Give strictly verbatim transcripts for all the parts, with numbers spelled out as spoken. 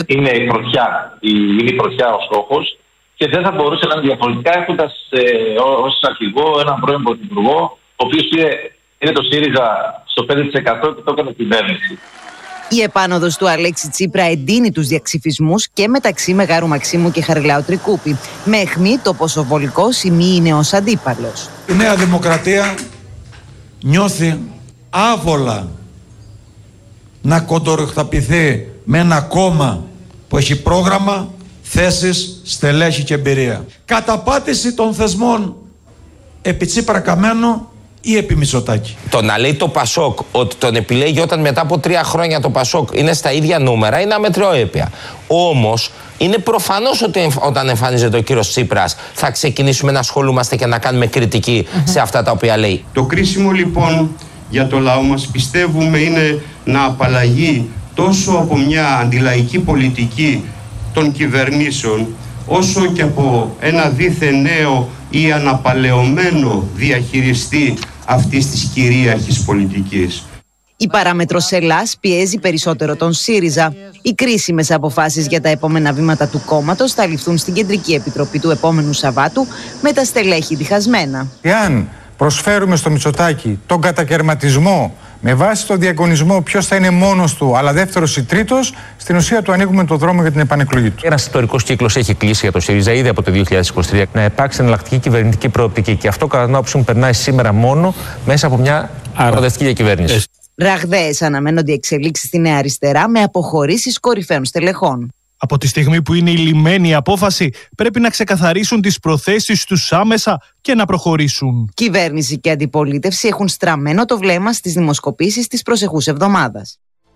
είναι η πρωτιά, η, είναι η πρωτιά ο στόχος και δεν θα μπορούσε να είναι διαφορετικά έχοντας ε, ως αρχηγό έναν πρώην πρωθυπουργό, ο οποίος είναι, είναι το ΣΥΡΙΖΑ στο πέντε τοις εκατό και το έκανε κυβέρνηση. Η επάνωδος του Αλέξη Τσίπρα εντείνει τους διαξυφισμούς και μεταξύ Μεγάρου Μαξίμου και Χαριλάου Τρικούπη, με αιχμή το πόσο βολικός ή μη είναι ως αντίπαλος. Η Νέα Δημοκρατία νιώθει άβολα να κοντοροχταπηθεί με ένα κόμμα που έχει πρόγραμμα, θέσεις, στελέχη και εμπειρία. Καταπάτηση των θεσμών επί Τσίπρα Καμένο ή επί Μητσοτάκη. Το να λέει το Πασόκ ότι τον επιλέγει όταν μετά από τρία χρόνια το Πασόκ είναι στα ίδια νούμερα είναι αμετριόεπια. Όμως είναι προφανώς ότι όταν εμφανίζεται ο κύριος Τσίπρας θα ξεκινήσουμε να ασχολούμαστε και να κάνουμε κριτική mm-hmm. σε αυτά τα οποία λέει. Το κρίσιμο λοιπόν για το λαό μας πιστεύουμε είναι να απαλλαγεί τόσο από μια αντιλαϊκή πολιτική των κυβερνήσεων όσο και από ένα δίθεν νέο ή αναπαλαιωμένο διαχειριστή αυτής της κυρίαρχης πολιτικής. Η παράμετρος Ελλάς πιέζει περισσότερο τον ΣΥΡΙΖΑ. Οι κρίσιμες αποφάσεις για τα επόμενα βήματα του κόμματος θα ληφθούν στην Κεντρική Επιτροπή του επόμενου Σαββάτου με τα στελέχη διχασμένα. Εάν προσφέρουμε στο Μητσοτάκη τον κατακαιρματισμό με βάση τον διαγωνισμό ποιος θα είναι μόνος του, αλλά δεύτερος ή τρίτος, στην ουσία του ανοίγουμε τον δρόμο για την επανεκλογή του. Ένας ιστορικός κύκλος έχει κλείσει για το ΣΥΡΙΖΑ ήδη από το δύο χιλιάδες είκοσι τρία να υπάρξει εναλλακτική κυβερνητική προοπτική. Και αυτό, κατά την άποψή μου, περνάει σήμερα μόνο μέσα από μια προοδευτική διακυβέρνηση. Ραγδαίες αναμένονται οι εξελίξεις στη Νέα Αριστερά με αποχωρήσεις κορυφαίων στελεχών. Από τη στιγμή που είναι η λυμμένη απόφαση, πρέπει να ξεκαθαρίσουν τις προθέσεις τους άμεσα και να προχωρήσουν. Κυβέρνηση και αντιπολίτευση έχουν στραμμένο το βλέμμα στις δημοσκοπήσεις της προσεχούς εβδομάδας.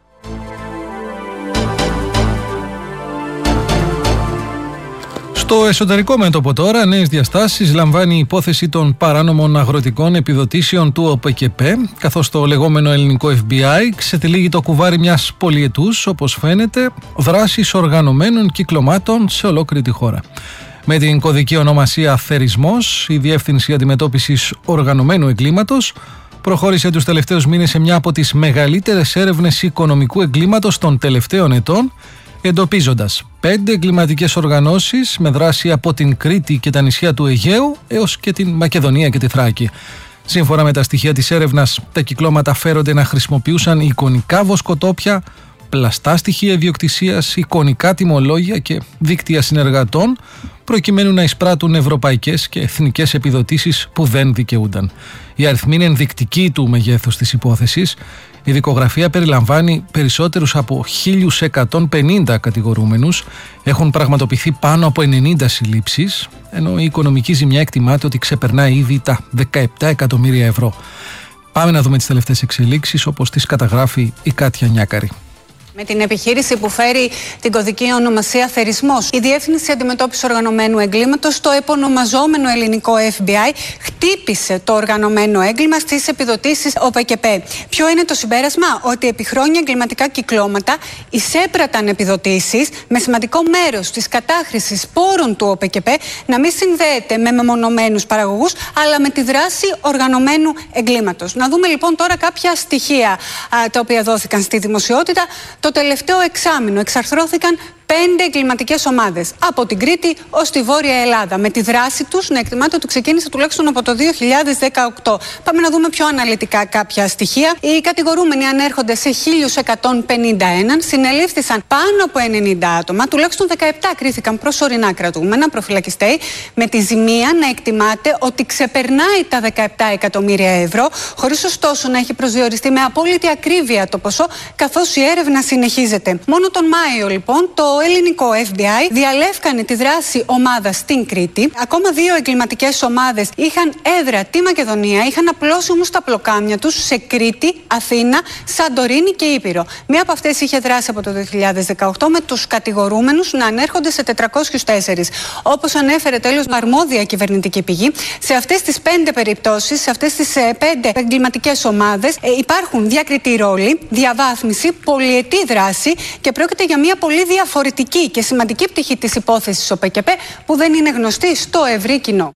Στο εσωτερικό μέτωπο τώρα, νέες διαστάσεις λαμβάνει η υπόθεση των παράνομων αγροτικών επιδοτήσεων του ΟΠΕΚΕΠΕ, καθώς το λεγόμενο ελληνικό εφ μπι άι ξετυλίγει το κουβάρι μιας πολυετούς, όπως φαίνεται, δράσης οργανωμένων κυκλωμάτων σε ολόκληρη τη χώρα. Με την κωδική ονομασία Θερισμός, η Διεύθυνση Αντιμετώπισης Οργανωμένου Εγκλήματος προχώρησε τους τελευταίους μήνες σε μια από τις μεγαλύτερες έρευνες οικονομικού εγκλήματος των τελευταίων ετών, εντοπίζοντας πέντε εγκληματικές οργανώσεις με δράση από την Κρήτη και τα νησιά του Αιγαίου έως και την Μακεδονία και τη Θράκη. Σύμφωνα με τα στοιχεία της έρευνας, τα κυκλώματα φέρονται να χρησιμοποιούσαν εικονικά βοσκοτόπια, πλαστά στοιχεία ιδιοκτησίας, εικονικά τιμολόγια και δίκτυα συνεργατών, προκειμένου να εισπράττουν ευρωπαϊκές και εθνικές επιδοτήσεις που δεν δικαιούνταν. Η αριθμή είναι ενδεικτική του μεγέθους της υπόθεσης. Η δικογραφία περιλαμβάνει περισσότερους από χίλια εκατόν πενήντα κατηγορούμενους, έχουν πραγματοποιηθεί πάνω από ενενήντα συλλήψεις, ενώ η οικονομική ζημιά εκτιμάται ότι ξεπερνάει ήδη τα δεκαεπτά εκατομμύρια ευρώ. Πάμε να δούμε τις τελευταίες εξελίξεις, όπως τις καταγράφει η Κάτια Νιάκαρη. Με την επιχείρηση που φέρει την κωδική ονομασία Θερισμός, η Διεύθυνση Αντιμετώπισης Οργανωμένου Εγκλήματος, το επωνομαζόμενο ελληνικό εφ μπι άι, χτύπησε το οργανωμένο έγκλημα στις επιδοτήσεις ΟΠΕΚΕΠΕ. Ποιο είναι το συμπέρασμα? Ότι επί χρόνια εγκληματικά κυκλώματα εισέπραταν επιδοτήσεις με σημαντικό μέρος της κατάχρησης πόρων του ΟΠΕΚΕΠΕ να μην συνδέεται με μεμονωμένους παραγωγούς, αλλά με τη δράση οργανωμένου εγκλήματος. Να δούμε λοιπόν τώρα κάποια στοιχεία α, τα οποία δόθηκαν στη δημοσιότητα. Το τελευταίο εξάμηνο εξαρθρώθηκαν πέντε εγκληματικές ομάδες από την Κρήτη ως τη Βόρεια Ελλάδα. Με τη δράση τους να εκτιμάται ότι ξεκίνησε τουλάχιστον από το δύο χιλιάδες δεκαοκτώ. Πάμε να δούμε πιο αναλυτικά κάποια στοιχεία. Οι κατηγορούμενοι ανέρχονται σε χίλια εκατόν πενήντα ένα, συνελήφθησαν πάνω από ενενήντα άτομα, τουλάχιστον δεκαεπτά κρίθηκαν προσωρινά κρατούμενα, προφυλακιστέοι, με τη ζημία να εκτιμάται ότι ξεπερνάει τα δεκαεπτά εκατομμύρια ευρώ, χωρίς ωστόσο να έχει προσδιοριστεί με απόλυτη ακρίβεια το ποσό, καθώς η έρευνα συνεχίζεται. Μόνο τον Μάιο λοιπόν το ελληνικό εφ μπι άι διαλεύκανε τη δράση ομάδας στην Κρήτη. Ακόμα δύο εγκληματικές ομάδες είχαν έδρα τη Μακεδονία, είχαν απλώσει όμως τα πλοκάμια τους σε Κρήτη, Αθήνα, Σαντορίνη και Ήπειρο. Μία από αυτές είχε δράσει από το δύο χιλιάδες δεκαοκτώ, με τους κατηγορούμενους να ανέρχονται σε τετρακόσιους τέσσερα. Όπως ανέφερε τέλος αρμόδια κυβερνητική πηγή, σε αυτές τις πέντε περιπτώσεις, σε αυτές τις ε, πέντε εγκληματικές ομάδες ε, υπάρχουν διακριτή ρόλη, διαβάθμιση, πολυετή δράση και πρόκειται για μια πολύ διαφορετική και σημαντική πτυχή της υπόθεσης ΟΠΕΚΕΠΕ που δεν είναι γνωστή στο ευρύ κοινό.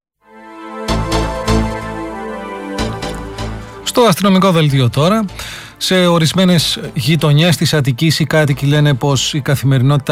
Στο αστυνομικό δελτίο τώρα, σε ορισμένες γειτονιές της Αττικής οι κάτοικοι λένε πως η καθημερινότητα